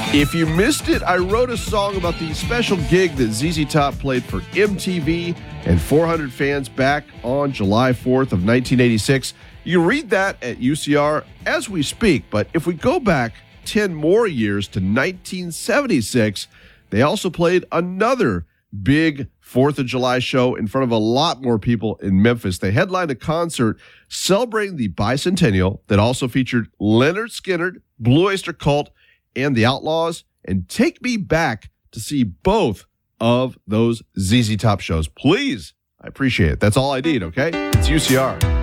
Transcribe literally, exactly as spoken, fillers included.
If you missed it, I wrote a song about the special gig that Z Z Top played for M T V and four hundred fans back on July fourth of nineteen eighty-six. You read that at U C R as we speak, but if we go back ten more years to nineteen seventy-six, they also played another big fourth of July show in front of a lot more people in Memphis. They headlined a concert celebrating the bicentennial that also featured Leonard Skinner, Blue Oyster Cult, and the Outlaws, and take me back to see both of those Z Z Top shows. Please, I appreciate it. That's all I need, okay? It's U C R.